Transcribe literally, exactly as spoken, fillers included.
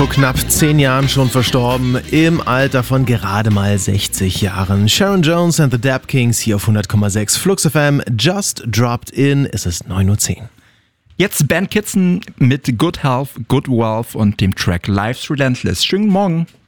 Vor knapp zehn Jahren schon verstorben, im Alter von gerade mal sechzig Jahren. Sharon Jones and the Dap Kings hier auf hundert Komma sechs Flux F M. Just dropped in, es ist neun Uhr zehn. Jetzt Ben Kitson mit Good Health, Good Wealth und dem Track Life's Relentless. Schönen Morgen.